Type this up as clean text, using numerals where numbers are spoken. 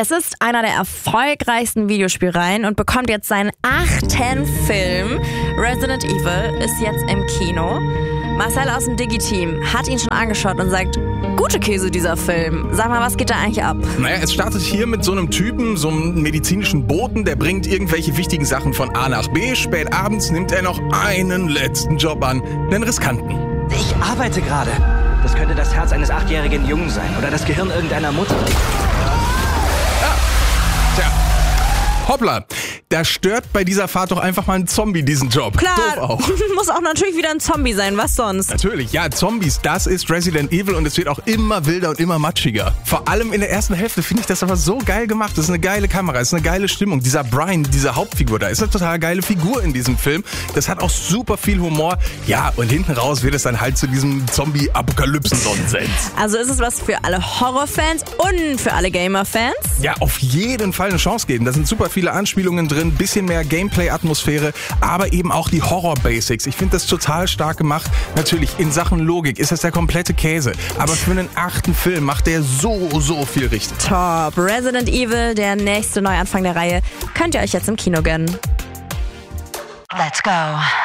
Es ist einer der erfolgreichsten Videospielreihen und bekommt jetzt seinen 8. Film. Resident Evil ist jetzt im Kino. Marcel aus dem Digi-Team hat ihn schon angeschaut und sagt, gute Käse dieser Film. Sag mal, was geht da eigentlich ab? Naja, es startet hier mit so einem Typen, so einem medizinischen Boten, der bringt irgendwelche wichtigen Sachen von A nach B. Spät abends nimmt er noch einen letzten Job an, einen riskanten. Ich arbeite gerade. Das könnte das Herz eines 8-jährigen Jungen sein oder das Gehirn irgendeiner Mutter. Tja, hoppla, da stört bei dieser Fahrt doch einfach mal ein Zombie diesen Job. Klar, Doof auch. muss auch natürlich wieder ein Zombie sein, was sonst? Natürlich, ja, Zombies, das ist Resident Evil und es wird auch immer wilder und immer matschiger. Vor allem in der ersten Hälfte finde ich das aber so geil gemacht. Das ist eine geile Kamera, das ist eine geile Stimmung. Dieser Brian, diese Hauptfigur da, ist eine total geile Figur in diesem Film. Das hat auch super viel Humor. Ja, und hinten raus wird es dann halt zu diesem Zombie-Apokalypsen-Nonsens. Also ist es was für alle Horrorfans und für alle Gamer-Fans? Ja, auf jeden Fall eine Chance geben. Da sind super viele Anspielungen drin, bisschen mehr Gameplay-Atmosphäre, aber eben auch die Horror-Basics. Ich finde das total stark gemacht. Natürlich, in Sachen Logik ist das der komplette Käse. Aber für einen 8. Film macht der so viel richtig. Top. Resident Evil, der nächste Neuanfang der Reihe, könnt ihr euch jetzt im Kino gönnen. Let's go.